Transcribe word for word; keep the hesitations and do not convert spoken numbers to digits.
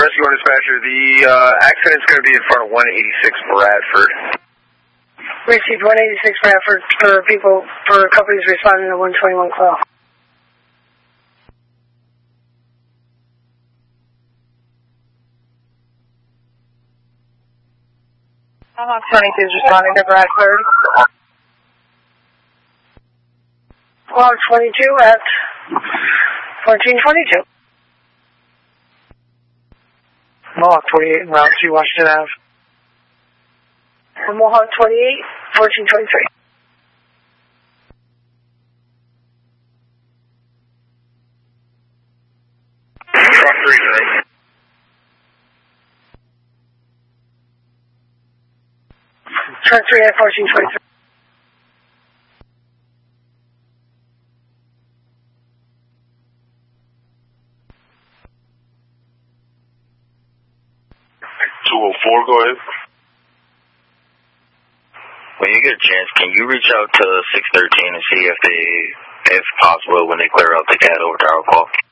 Rescue one dispatcher, the uh, accident's going to be in front of one eighty-six Bradford. Received one eighty-six Bradford for people, for companies responding to one twenty-one call. Tomahawk twenty-two is responding to Bradford. Tomahawk twenty-two at fourteen twenty-two. Mohawk twenty-eight in Route two, Washington Avenue. Mohawk twenty-eight, fourteen twenty-three. Truck three, right? Truck three at fourteen twenty-three. two oh four, go ahead. When you get a chance, can you reach out to six thirteen and see if they, if possible, when they clear out the cat over to our call?